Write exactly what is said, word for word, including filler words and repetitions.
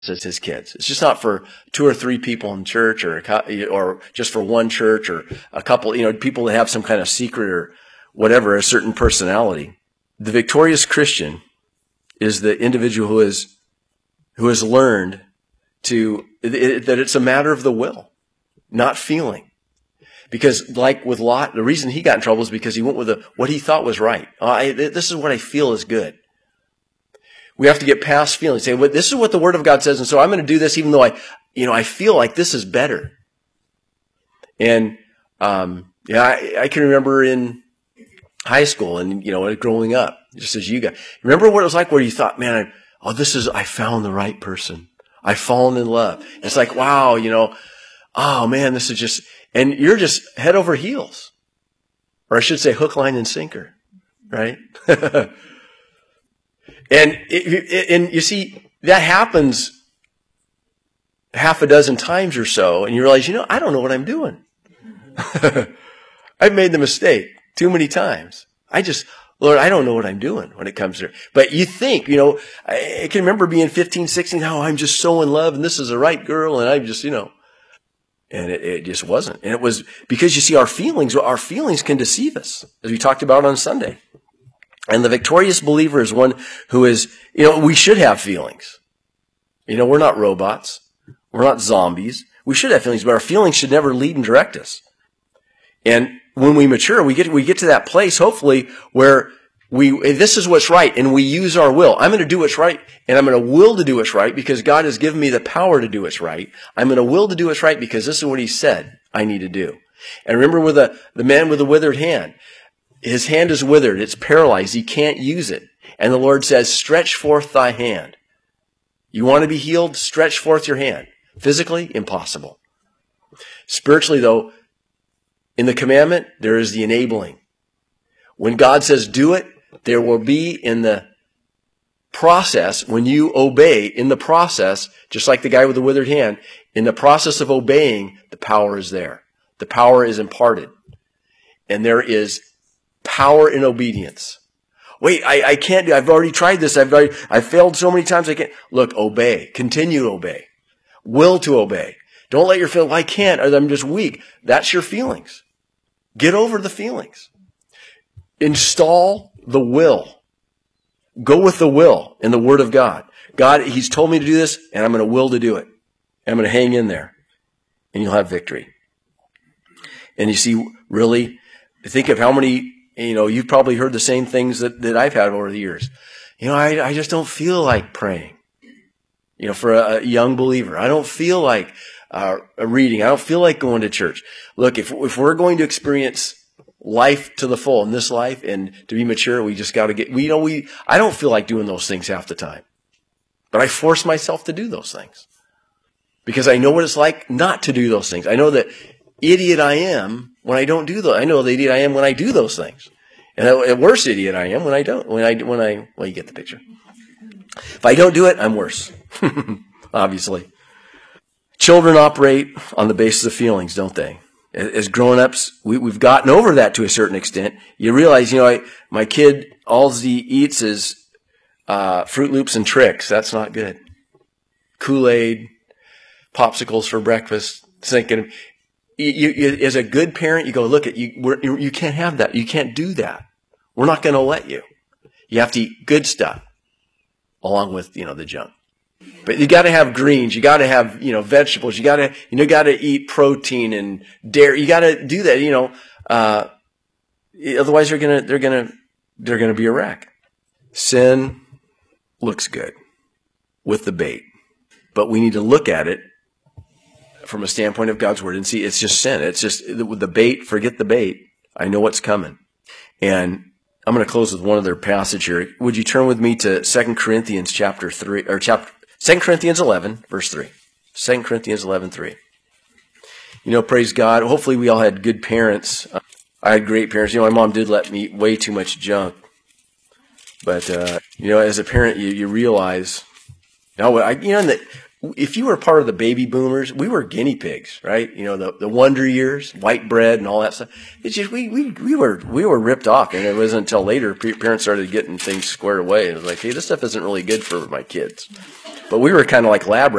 as his kids. It's just not for two or three people in church, or or just for one church, or a couple, you know, people that have some kind of secret or whatever, a certain personality. The victorious Christian is the individual who is who has learned to it, that it's a matter of the will, not feeling. Because like with Lot, the reason he got in trouble is because he went with a, what he thought was right. Oh, I, this is what I feel is good. We have to get past feelings. Say, well, this is what the Word of God says, and so I'm going to do this even though I, you know, I feel like this is better. And um, yeah, I, I can remember in high school and, you know, growing up, just as you guys. Remember what it was like where you thought, man, I, oh, this is, I found the right person. I've fallen in love. It's like, wow, you know, oh man, this is just, and you're just head over heels. Or I should say hook, line, and sinker, right? And it, it, and you see, that happens half a dozen times or so, and you realize, you know, I don't know what I'm doing. I've made the mistake too many times. I just, Lord, I don't know what I'm doing when it comes to it. But you think, you know, I, I can remember being fifteen, sixteen, oh, I'm just so in love, and this is the right girl, and I'm just, you know, and it, it just wasn't. And it was because, you see, our feelings, our feelings can deceive us, as we talked about on Sunday. And the victorious believer is one who is, you know, we should have feelings. You know, we're not robots. We're not zombies. We should have feelings, but our feelings should never lead and direct us. And when we mature, we get, we get to that place, hopefully, where we, this is what's right, and we use our will. I'm going to do what's right, and I'm going to will to do what's right because God has given me the power to do what's right. I'm going to will to do what's right because this is what He said I need to do. And remember with the, the man with the withered hand. His hand is withered. It's paralyzed. He can't use it. And the Lord says, stretch forth thy hand. You want to be healed? Stretch forth your hand. Physically, impossible. Spiritually, though, in the commandment, there is the enabling. When God says do it, there will be in the process, when you obey, in the process, just like the guy with the withered hand, in the process of obeying, the power is there. The power is imparted. And there is power in obedience. Wait, I, I can't do, I've already tried this. I've already, I've failed so many times. I can't. Look, obey. Continue to obey. Will to obey. Don't let your feel, well, I can't, or I'm just weak. That's your feelings. Get over the feelings. Install the will. Go with the will in the Word of God. God, He's told me to do this, and I'm going to will to do it. And I'm going to hang in there. And you'll have victory. And you see, really, think of how many, you know, you've probably heard the same things that, that I've had over the years. You know, I, I just don't feel like praying. You know, for a, a young believer, I don't feel like uh, reading. I don't feel like going to church. Look, if if we're going to experience life to the full in this life and to be mature, we just got to get, we, you know, we, I don't feel like doing those things half the time. But I force myself to do those things. Because I know what it's like not to do those things. I know that idiot I am when I don't do those. I know the idiot I am when I do those things. And the worse idiot I am when I don't. When I, when I, well, you get the picture. If I don't do it, I'm worse. Obviously. Children operate on the basis of feelings, don't they? As grown-ups, we, we've gotten over that to a certain extent. You realize, you know, I, my kid, all he eats is uh, Fruit Loops and Tricks. That's not good. Kool-Aid, popsicles for breakfast. Thinking, you, you, as a good parent, you go, look, at you, we're, you can't have that. You can't do that. We're not going to let you. You have to eat good stuff along with, you know, the junk. But you got to have greens. You got to have, you know, vegetables. You got to, you know, got to eat protein and dairy. You got to do that, you know. Uh, otherwise, they're gonna, they're gonna, they're gonna be a wreck. Sin looks good with the bait, but we need to look at it from a standpoint of God's word and see it's just sin. It's just with the bait. Forget the bait. I know what's coming, and I'm going to close with one other passage here. Would you turn with me to Second Corinthians chapter three or chapter? Second Corinthians eleven, verse three. Second Corinthians eleven, three. You know, praise God. Hopefully we all had good parents. I had great parents. You know, my mom did let me eat way too much junk. But, uh, you know, as a parent, you, you realize, you know, I, you know, that if you were part of the baby boomers, we were guinea pigs, right? You know, the, the wonder years, white bread and all that stuff. It's just, we, we, we were, we were ripped off. And it wasn't until later parents started getting things squared away. It was like, hey, this stuff isn't really good for my kids. But we were kind of like lab